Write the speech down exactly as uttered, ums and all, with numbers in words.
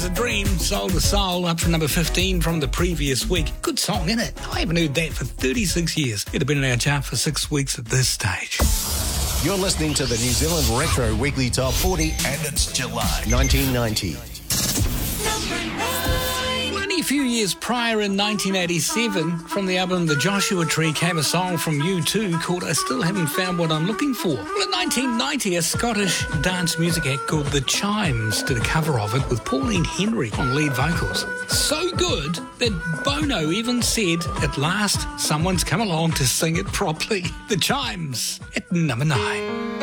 a Dream, Soul to Soul, up from number fifteen from the previous week. Good song, isn't it? I haven't heard that for thirty-six years. It'd have been in our chart for six weeks at this stage. You're listening to the New Zealand Retro Weekly Top forty, and it's July nineteen ninety. Only a few years prior, in nineteen eighty-seven, from the album The Joshua Tree, came a song from U two called I Still Haven't Found What I'm Looking For. Well, in nineteen ninety, a Scottish dance music act called The Chimes did a cover of it with Pauline Henry on lead vocals. So good that Bono even said, at last, someone's come along to sing it properly. The Chimes at number nine.